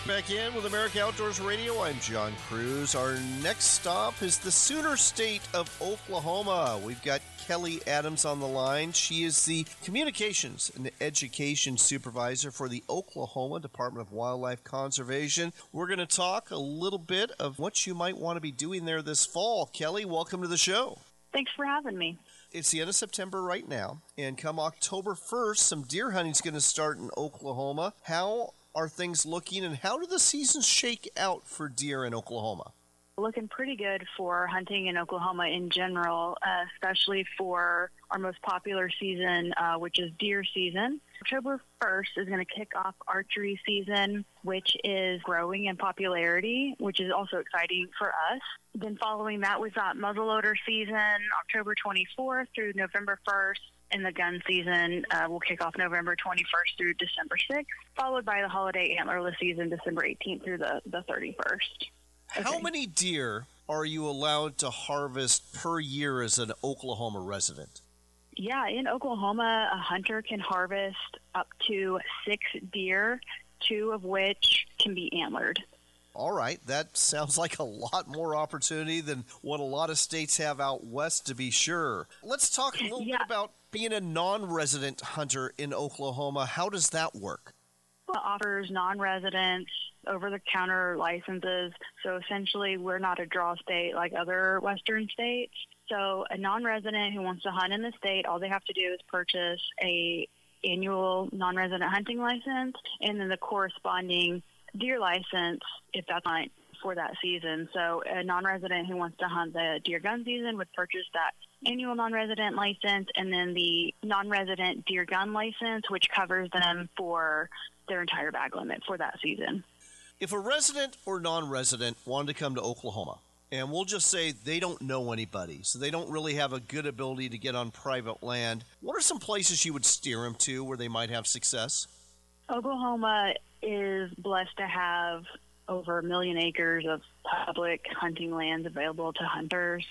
Back in with America Outdoors Radio. I'm John Cruz. Our next stop is the Sooner State of Oklahoma. We've got Kelly Adams on the line. She is the Communications and Education Supervisor for the Oklahoma Department of Wildlife Conservation. We're going to talk a little bit of what you might want to be doing there this fall. Kelly, welcome to the show. Thanks for having me. It's the end of September right now, and come October 1st, some deer hunting is going to start in Oklahoma. How are things looking, and how do the seasons shake out for deer in Oklahoma? Looking pretty good for hunting in Oklahoma in general, especially for our most popular season, which is deer season. October 1st is going to kick off archery season, which is growing in popularity, which is also exciting for us. Then following that, we've got muzzleloader season, October 24th through November 1st. And the gun season will kick off November 21st through December 6th, followed by the holiday antlerless season, December 18th through the 31st. Okay. How many deer are you allowed to harvest per year as an Oklahoma resident? Yeah, in Oklahoma, a hunter can harvest up to 6 deer, 2 of which can be antlered. All right, that sounds like a lot more opportunity than what a lot of states have out west, to be sure. Let's talk a little bit about being a non-resident hunter in Oklahoma. How does that work? It offers non-residents over-the-counter licenses. So essentially, we're not a draw state like other western states. So a non-resident who wants to hunt in the state, all they have to do is purchase a annual non-resident hunting license and then the corresponding deer license if that's not for that season. So a non-resident who wants to hunt the deer gun season would purchase that annual non-resident license and then the non-resident deer gun license, which covers them for their entire bag limit for that season. If a resident or non-resident wanted to come to Oklahoma, and we'll just say they don't know anybody, so they don't really have a good ability to get on private land, what are some places you would steer them to where they might have success? Oklahoma is blessed to have over 1 million acres of public hunting lands available to hunters.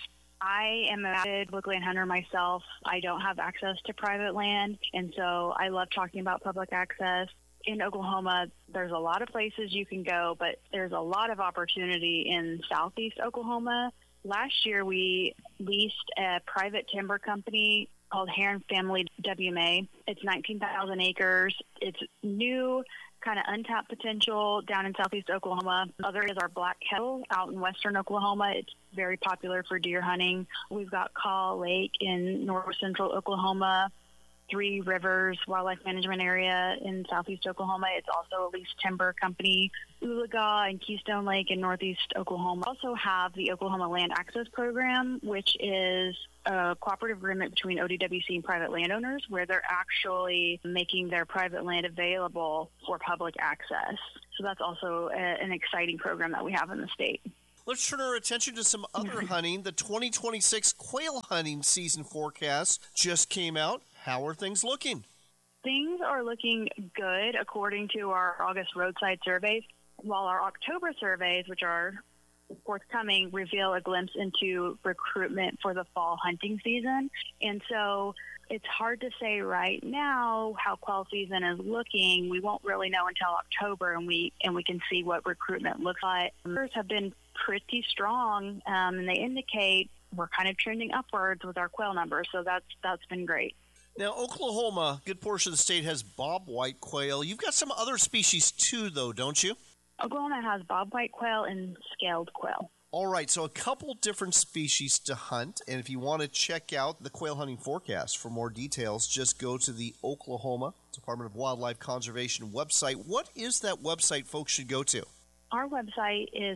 I am an avid woodland hunter myself. I don't have access to private land, and so I love talking about public access. In Oklahoma, there's a lot of places you can go, but there's a lot of opportunity in southeast Oklahoma. Last year, we leased a private timber company called Heron Family WMA. It's 19,000 acres. It's new, kind of untapped potential down in southeast Oklahoma. Other is our Black Kettle out in western Oklahoma. It's very popular for deer hunting. We've got Kaw Lake in north central Oklahoma, Three Rivers Wildlife Management Area in southeast Oklahoma. It's also a leased timber company. Oologah and Keystone Lake in northeast Oklahoma. We also have the Oklahoma Land Access Program, which is a cooperative agreement between ODWC and private landowners where they're actually making their private land available for public access. So that's also an exciting program that we have in the state. Let's turn our attention to some other hunting. The 2026 quail hunting season forecast just came out. How are things looking? Things are looking good according to our August roadside surveys, while our October surveys, which are forthcoming, reveal a glimpse into recruitment for the fall hunting season. And so it's hard to say right now how quail season is looking. We won't really know until October, and we can see what recruitment looks like. Numbers have been pretty strong, and they indicate we're kind of trending upwards with our quail numbers, so that's been great. Now, Oklahoma, a good portion of the state has bobwhite quail. You've got some other species too, though, don't you? Oklahoma has bobwhite quail and scaled quail. All right, so a couple different species to hunt, and if you want to check out the quail hunting forecast for more details, just go to the Oklahoma Department of Wildlife Conservation website. What is that website folks should go to? Our website is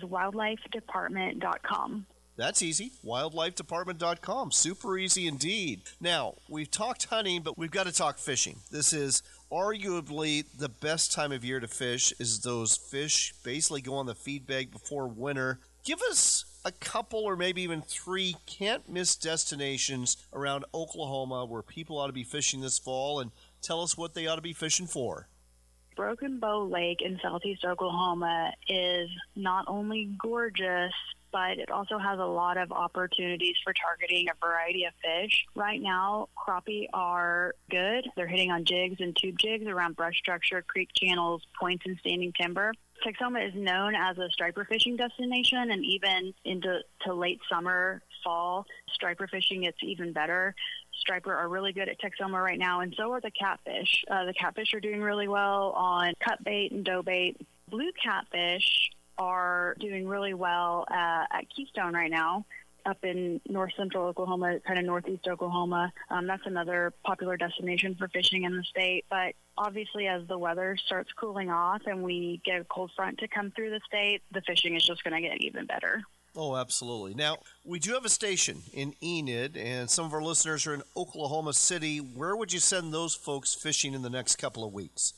wildlifedepartment.com. That's easy. WildlifeDepartment.com. Super easy indeed. Now, we've talked hunting, but we've got to talk fishing. This is arguably the best time of year to fish, is those fish basically go on the feed bag before winter. Give us a couple or maybe even 3 can't-miss destinations around Oklahoma where people ought to be fishing this fall, and tell us what they ought to be fishing for. Broken Bow Lake in southeast Oklahoma is not only gorgeous, but it also has a lot of opportunities for targeting a variety of fish. Right now, crappie are good. They're hitting on jigs and tube jigs around brush structure, creek channels, points, and standing timber. Texoma is known as a striper fishing destination, and even into late summer, fall, striper fishing gets even better. Striper are really good at Texoma right now, and so are the catfish. The catfish are doing really well on cut bait and dough bait. Blue catfish are doing really well at Keystone right now, up in north central Oklahoma, kind of northeast Oklahoma. That's another popular destination for fishing in the state. But obviously, as the weather starts cooling off and we get a cold front to come through the state, the fishing is just going to get even better. Oh, absolutely. Now, we do have a station in Enid, and some of our listeners are in Oklahoma City. Where would you send those folks fishing in the next couple of weeks?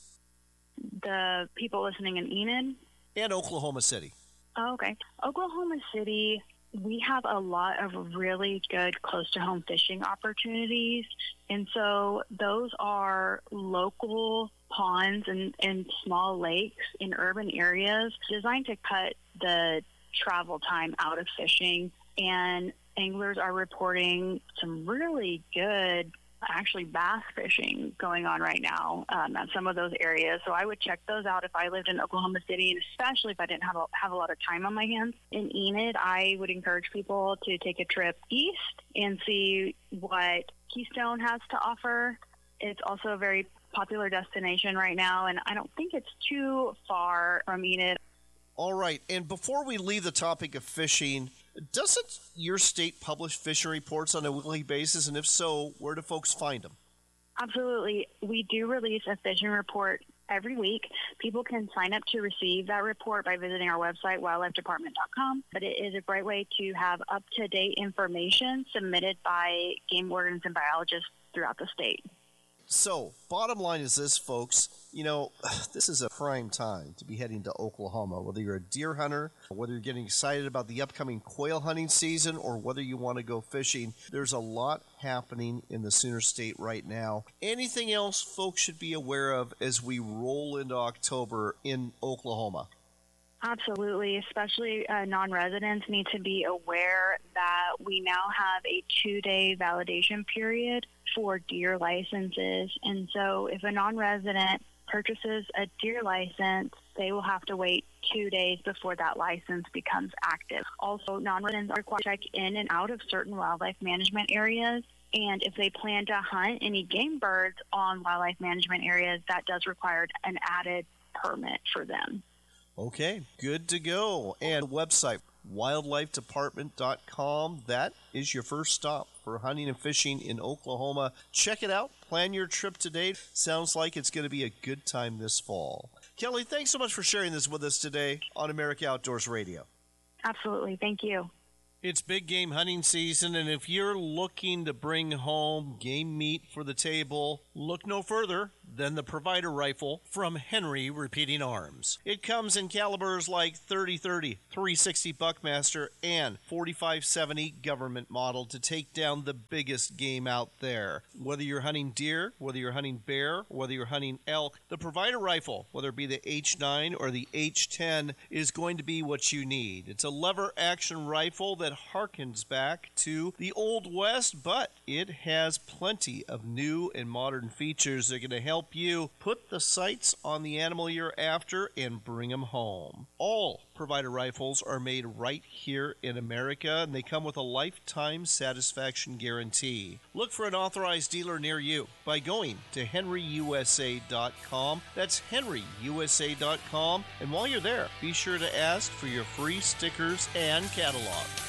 The people listening in Enid? And Oklahoma City. Oh, okay. Oklahoma City, we have a lot of really good close-to-home fishing opportunities. And so those are local ponds and small lakes in urban areas designed to cut the travel time out of fishing, and anglers are reporting some really good bass fishing going on right now at some of those areas. So I would check those out if I lived in Oklahoma City, and especially if I didn't have a lot of time on my hands. In Enid, I would encourage people to take a trip east and see what Keystone has to offer. It's also a very popular destination right now, and I don't think it's too far from Enid. All right, and before we leave the topic of fishing, doesn't your state publish fishing reports on a weekly basis? And if so, where do folks find them? Absolutely. We do release a fishing report every week. People can sign up to receive that report by visiting our website, wildlifedepartment.com. But it is a great way to have up-to-date information submitted by game wardens and biologists throughout the state. So, bottom line is this, folks. You know, this is a prime time to be heading to Oklahoma, whether you're a deer hunter, whether you're getting excited about the upcoming quail hunting season, or whether you want to go fishing. There's a lot happening in the Sooner State right now. Anything else folks should be aware of as we roll into October in Oklahoma? Absolutely, especially non-residents need to be aware that we now have a 2-day validation period for deer licenses. And so if a non-resident purchases a deer license, they will have to wait 2 days before that license becomes active. Also, non-residents are required to check in and out of certain wildlife management areas. And if they plan to hunt any game birds on wildlife management areas, that does require an added permit for them. Okay, good to go. And website, wildlifedepartment.com. That is your first stop for hunting and fishing in Oklahoma. Check it out. Plan your trip today. Sounds like it's going to be a good time this fall. Kelly, thanks so much for sharing this with us today on America Outdoors Radio. Absolutely. Thank you. It's big game hunting season, and if you're looking to bring home game meat for the table, look no further than the Provider Rifle from Henry Repeating Arms. It comes in calibers like .30-30, .360 Buckmaster, and .45-70 Government model to take down the biggest game out there. Whether you're hunting deer, whether you're hunting bear, whether you're hunting elk, the Provider Rifle, whether it be the H9 or the H10, is going to be what you need. It's a lever-action rifle that harkens back to the Old West, but it has plenty of new and modern features that are going to help you put the sights on the animal you're after and bring them home. All Provider rifles are made right here in America, and they come with a lifetime satisfaction guarantee. Look for an authorized dealer near you by going to henryusa.com. That's henryusa.com. And while you're there, be sure to ask for your free stickers and catalog.